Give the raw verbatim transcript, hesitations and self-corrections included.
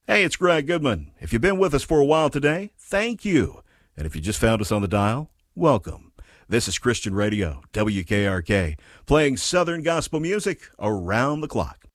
Hey, it's Greg Goodman. If you've been with us for a while today, thank you. And if you just found us on the dial, welcome. This is Christian Radio, W K R K, playing Southern gospel music around the clock.